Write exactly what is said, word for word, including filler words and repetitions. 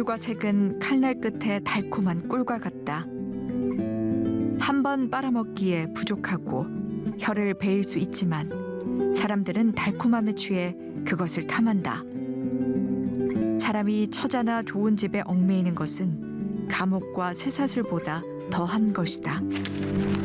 꿀과 색은 칼날 끝에 달콤한 꿀과 같다. 한 번 빨아먹기에 부족하고 혀를 베일 수 있지만 사람들은 달콤함에 취해 그것을 탐한다. 사람이 처자나 좋은 집에 얽매이는 것은 감옥과 쇠사슬보다 더한 것이다.